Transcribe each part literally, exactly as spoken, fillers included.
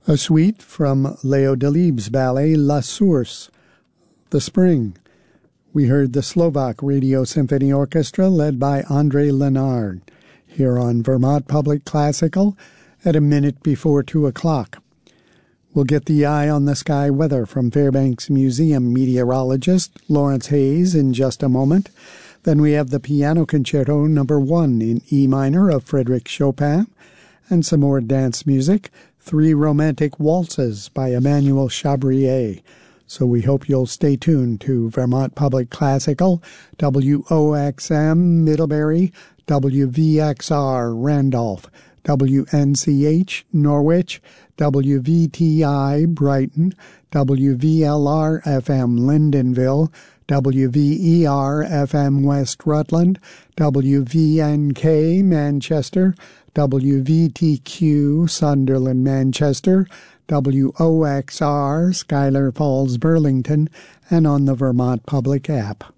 A suite from Leo Delibes' ballet La Source, The Spring. We heard the Slovak Radio Symphony Orchestra led by André Lenard here on Vermont Public Classical at a minute before two o'clock. We'll get the eye on the sky weather from Fairbanks Museum meteorologist Lawrence Hayes in just a moment. Then we have the Piano Concerto number one in E minor of Frédéric Chopin, and some more dance music, Three Romantic Waltzes by Emmanuel Chabrier. So we hope you'll stay tuned to Vermont Public Classical, W O X M Middlebury, W V X R Randolph, W N C H Norwich, W V T I Brighton, W V L R F M Lyndonville, W V E R F M West Rutland, W V N K Manchester, W V T Q Sunderland Manchester, W O X R Schuyler Falls Burlington, and on the Vermont Public app.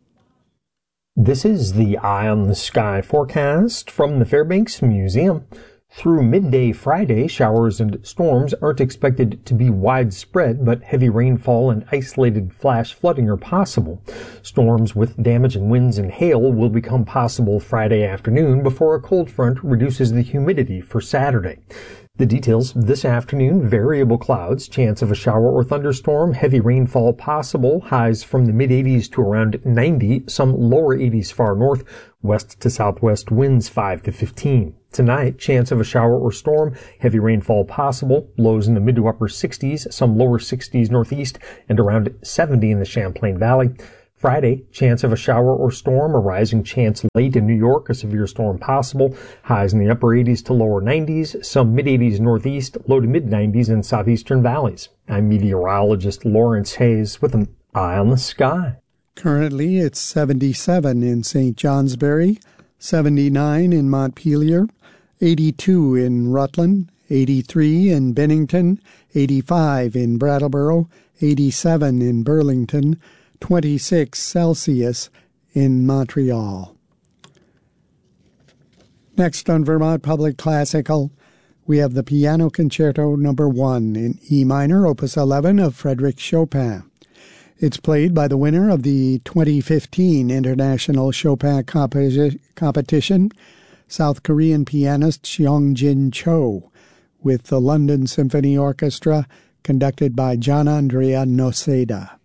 This is the Eye on the Sky forecast from the Fairbanks Museum. Through midday Friday, showers and storms aren't expected to be widespread, but heavy rainfall and isolated flash flooding are possible. Storms with damaging winds and hail will become possible Friday afternoon before a cold front reduces the humidity for Saturday. The details this afternoon: variable clouds, chance of a shower or thunderstorm, heavy rainfall possible, highs from the mid eighties to around ninety, some lower eighties far north, west to southwest winds five to fifteen. Tonight, chance of a shower or storm, heavy rainfall possible, lows in the mid to upper sixties, some lower sixties northeast, and around seventy in the Champlain Valley. Friday, chance of a shower or storm, a rising chance late in New York, a severe storm possible, highs in the upper eighties to lower nineties, some mid eighties northeast, low to mid nineties in southeastern valleys. I'm meteorologist Lawrence Hayes with an Eye on the Sky. Currently, it's seventy-seven in Saint Johnsbury, seventy-nine in Montpelier, eighty-two in Rutland, eighty-three in Bennington, eighty-five in Brattleboro, eighty-seven in Burlington, twenty-six Celsius in Montreal. Next on Vermont Public Classical, we have the Piano Concerto number one in E minor, opus eleven of Frédéric Chopin. It's played by the winner of the twenty fifteen International Chopin Composi- Competition, South Korean pianist Seong-Jin Cho, with the London Symphony Orchestra conducted by Gian Andrea Noseda.